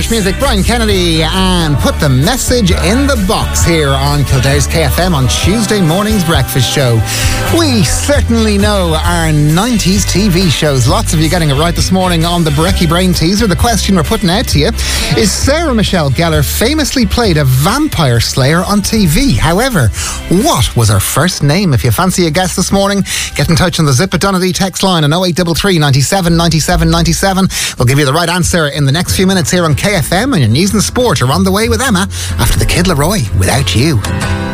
Irish music, Brian Kennedy, and Put the Message in the Box here on Kildare's KFM on Tuesday morning's breakfast show. We certainly know our 90s TV shows. Lots of you getting it right this morning on the Brekkie Brain teaser. The question we're putting out to you is: Sarah Michelle Gellar famously played a vampire slayer on TV. However, what was her first name? If you fancy a guess this morning, get in touch on the Zip It Donnelly text line on 0833 97 97 97. We'll give you the right answer in the next few minutes here on KFM, and your news and sport are on the way with Emma after the Kid Laroi, Without You.